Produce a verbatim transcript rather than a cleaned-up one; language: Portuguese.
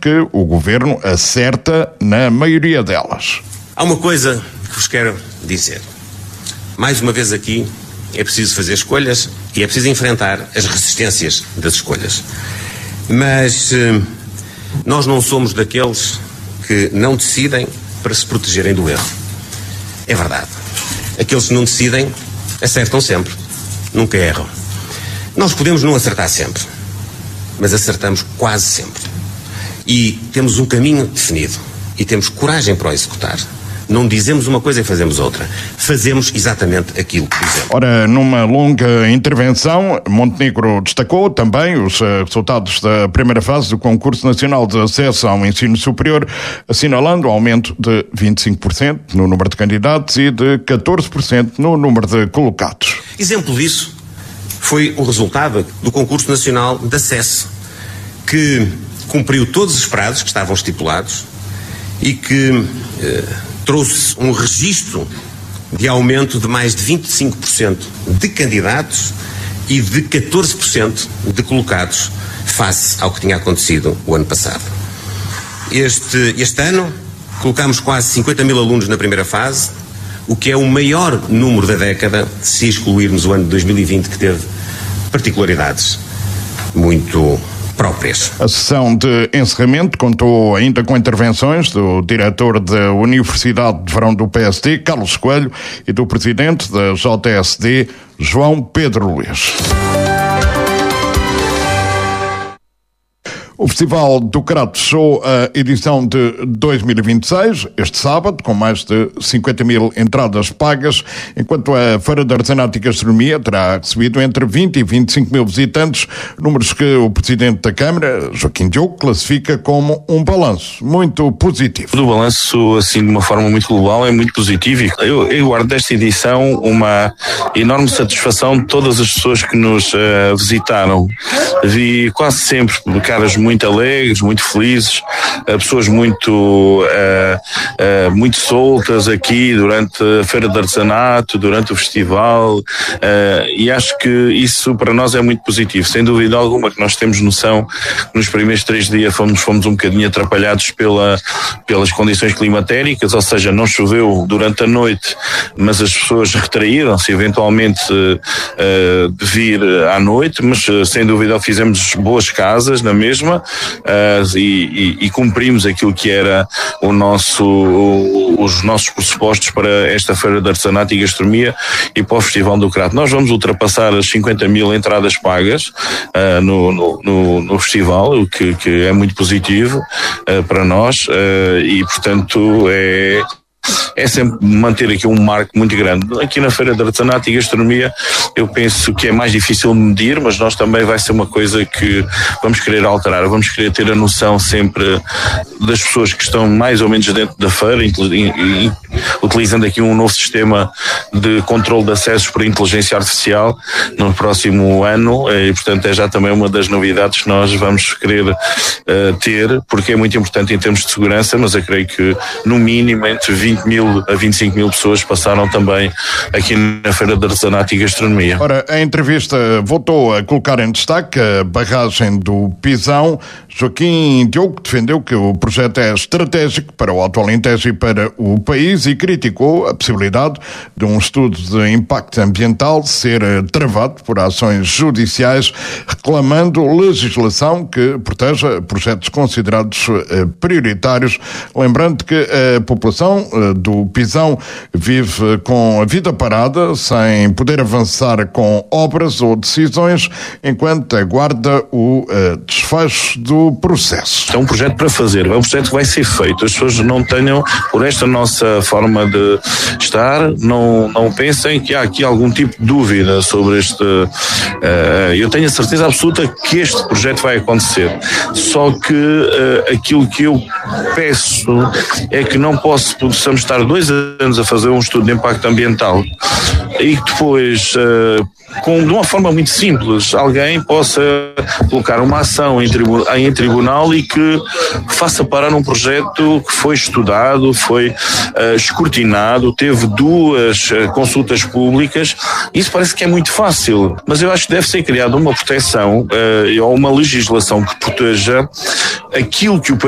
que o Governo acerta na maioria delas. Há uma coisa que vos quero dizer. Mais uma vez aqui, é preciso fazer escolhas e é preciso enfrentar as resistências das escolhas. Mas eh, nós não somos daqueles que não decidem para se protegerem do erro. É verdade. Aqueles que não decidem acertam sempre. Nunca erram. Nós podemos não acertar sempre, mas acertamos quase sempre. E temos um caminho definido e temos coragem para o executar. Não dizemos uma coisa e fazemos outra. Fazemos exatamente aquilo que dizemos. Ora, numa longa intervenção, Montenegro destacou também os resultados da primeira fase do Concurso Nacional de Acesso ao Ensino Superior, assinalando aumento de vinte e cinco por cento no número de candidatos e de catorze por cento no número de colocados. Exemplo disso foi o resultado do Concurso Nacional de Acesso, que cumpriu todos os prazos que estavam estipulados e que eh, trouxe um registro de aumento de mais de vinte e cinco por cento de candidatos e de catorze por cento de colocados face ao que tinha acontecido o ano passado. Este, este ano colocámos quase cinquenta mil alunos na primeira fase, o que é o maior número da década, se excluirmos o ano de dois mil e vinte, que teve particularidades muito próprias. A sessão de encerramento contou ainda com intervenções do diretor da Universidade de Verão do P S D, Carlos Coelho, e do presidente da J S D, João Pedro Luís. O Festival do Crato fechou a edição de dois mil e vinte e seis, este sábado, com mais de cinquenta mil entradas pagas, enquanto a Feira de Artesanato e Gastronomia terá recebido entre vinte e vinte e cinco mil visitantes, números que o Presidente da Câmara, Joaquim Diogo, classifica como um balanço muito positivo. O balanço, assim, de uma forma muito global, é muito positivo. Eu, eu guardo desta edição uma enorme satisfação de todas as pessoas que nos uh, visitaram. Vi quase sempre caras muito muito alegres, muito felizes, pessoas muito, uh, uh, muito soltas aqui durante a Feira de Artesanato, durante o festival, uh, e acho que isso para nós é muito positivo. Sem dúvida alguma que nós temos noção que nos primeiros três dias fomos, fomos um bocadinho atrapalhados pela, pelas condições climatéricas, ou seja, não choveu durante a noite, mas as pessoas retraíram-se eventualmente uh, de vir à noite, mas uh, sem dúvida fizemos boas casas na mesma. Uh, e, e, e cumprimos aquilo que era o nosso, o, os nossos pressupostos para esta Feira de Artesanato e Gastronomia e para o Festival do Crato. Nós vamos ultrapassar as cinquenta mil entradas pagas uh, no, no, no, no festival, o que, que é muito positivo uh, para nós uh, e, portanto, é... é sempre manter aqui um marco muito grande. Aqui na Feira de Artesanato e Gastronomia eu penso que é mais difícil medir, mas nós também vai ser uma coisa que vamos querer alterar, vamos querer ter a noção sempre das pessoas que estão mais ou menos dentro da feira, utilizando aqui um novo sistema de controle de acessos por inteligência artificial no próximo ano e, portanto, é já também uma das novidades que nós vamos querer uh, ter, porque é muito importante em termos de segurança, mas eu creio que no mínimo entre vinte mil a vinte e cinco mil pessoas passaram também aqui na Feira de Artesanato e Gastronomia. Ora, a entrevista voltou a colocar em destaque a barragem do Pisão. Joaquim Diogo defendeu que o projeto é estratégico para o Alto Alentejo e para o país e criticou a possibilidade de um estudo de impacto ambiental ser travado por ações judiciais, reclamando legislação que proteja projetos considerados prioritários, lembrando que a população do Pisão vive com a vida parada, sem poder avançar com obras ou decisões, enquanto aguarda o uh, desfecho do processo. É um projeto para fazer, é um projeto que vai ser feito. As pessoas não tenham, por esta nossa forma de estar, não, não pensem que há aqui algum tipo de dúvida sobre este... Uh, eu tenho a certeza absoluta que este projeto vai acontecer. Só que uh, aquilo que eu peço é que não posso, possamos estar dois anos a fazer um estudo de impacto ambiental e que depois, uh, com, de uma forma muito simples, alguém possa colocar uma ação em, tribu- em tribunal e que faça parar um projeto que foi estudado, foi uh, escrutinado, teve duas uh, consultas públicas. Isso parece que é muito fácil, mas eu acho que deve ser criada uma proteção uh, ou uma legislação que proteja aquilo que o